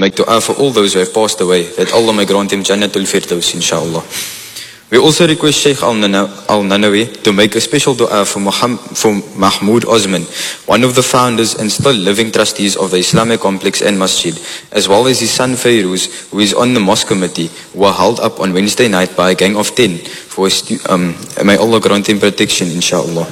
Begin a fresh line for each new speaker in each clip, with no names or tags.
make dua for all those who have passed away, that Allah may grant him Jannatul Firdaus, inshallah. We also request Sheikh Al-Nanawi to make a special dua for Mahmoud Osman, one of the founders and still living trustees of the Islamic Complex and Masjid, as well as his son Fairuz, who is on the mosque committee, who were held up on Wednesday night by a gang of 10. May Allah grant him protection, inshallah.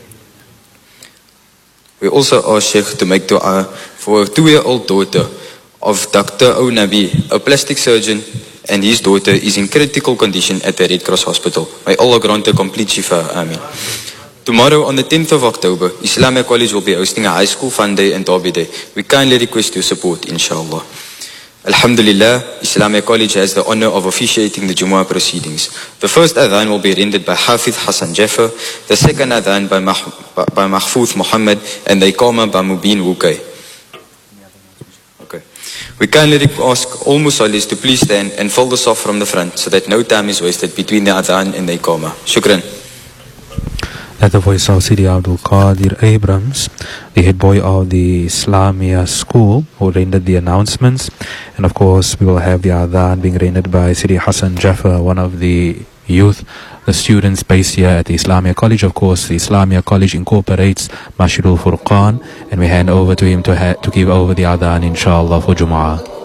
We also ask Sheikh to make dua for a 2-year-old daughter of Dr. Onabi, a plastic surgeon, and his daughter is in critical condition at the Red Cross Hospital. May Allah grant a complete shifa. Ameen. Tomorrow on the 10th of October, Islamic College will be hosting a high school fun day and derby day. We kindly request your support, inshallah. Alhamdulillah, Islamic College has the honor of officiating the Jumu'ah proceedings. The first adhan will be rendered by Hafidh Hassan Jaffer, the second adhan by Mahfouz Muhammad, and the Iqamah by Mubin Wukay. We kindly ask all Musallis to please stand and fold us off from the front so that no time is wasted between the adhan and the Iqamah. Shukran.
That's the voice of Sidi Abdul Qadir Abrams, the head boy of the Islamia School, who rendered the announcements. And of course, we will have the adhan being rendered by Sidi Hassan Jaffer, one of the youth, the students based here at the Islamia College. Of course, the Islamia College incorporates Masjidul Furqan, and we hand over to him to give over the adhan, inshallah, for Jumu'ah.